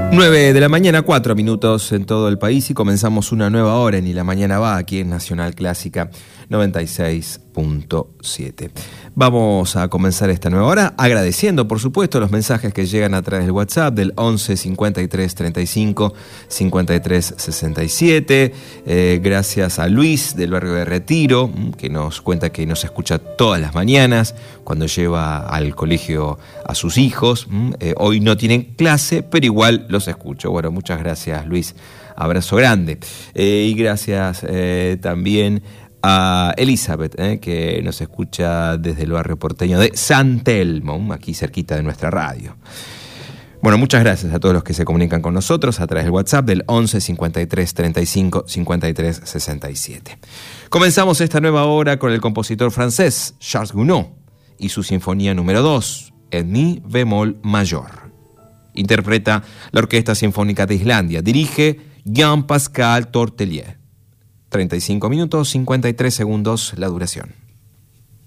9 de la mañana, 4 minutos en todo el país y comenzamos una nueva hora en Y la Mañana Va aquí en Nacional Clásica 96.7. Vamos a comenzar esta nueva hora agradeciendo, por supuesto, los mensajes que llegan a través del WhatsApp del 11 53 35 53 67. Gracias a Luis del barrio de Retiro, que nos cuenta que nos escucha todas las mañanas cuando lleva al colegio a sus hijos. Hoy no tienen clase, pero igual los escucho. Bueno, muchas gracias, Luis. Abrazo grande. Y gracias también a Elizabeth, que nos escucha desde el barrio porteño de San Telmo, aquí cerquita de nuestra radio. Bueno, muchas gracias a todos los que se comunican con nosotros a través del WhatsApp del 11 53 35 53 67. Comenzamos esta nueva hora con el compositor francés Charles Gounod y su sinfonía número 2, en mi bemol mayor. Interpreta la Orquesta Sinfónica de Islandia. Dirige Jean-Pascal Tortelier. 35 minutos, 53 segundos la duración.